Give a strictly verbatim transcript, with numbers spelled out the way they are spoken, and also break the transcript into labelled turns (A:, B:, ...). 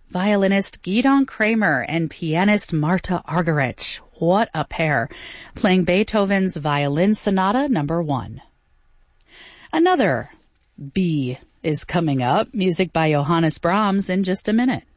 A: violinist Gidon Kramer and pianist Marta Argerich. What a pair, playing Beethoven's Violin Sonata number one. Another B is coming up, music by Johannes Brahms in just a minute.